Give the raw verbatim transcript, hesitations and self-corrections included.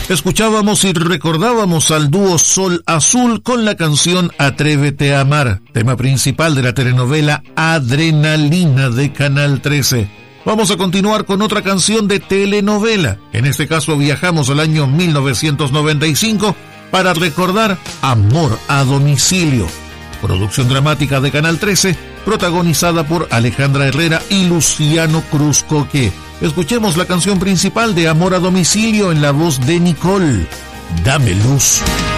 Escuchábamos y recordábamos al dúo Sol Azul con la canción Atrévete a amar, tema principal de la telenovela Adrenalina de Canal trece. Vamos a continuar con otra canción de telenovela. En este caso viajamos al año mil novecientos noventa y cinco para recordar Amor a domicilio, producción dramática de Canal trece, protagonizada por Alejandra Herrera y Luciano Cruz Coque. Escuchemos la canción principal de Amor a domicilio en la voz de Nicole, Dame luz.